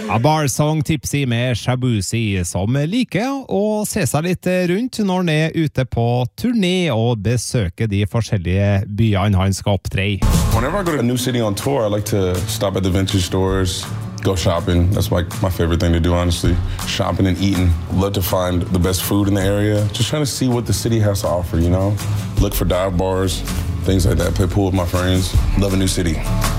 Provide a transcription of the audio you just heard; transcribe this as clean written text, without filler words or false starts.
A Bar Song Tipsy med Shabuzi, som liker å se seg litt rundt når han er ute på turné og besøker de forskjellige byene han skal opptre I. Whenever I go to a new city on tour, I like to stop at the vintage stores, go shopping. That's like my favorite thing to do, honestly. Shopping and eating. Love to find the best food in the area. Just trying to see what the city has to offer, you know? Look for dive bars, things like that. Play pool with my friends. Love a new city.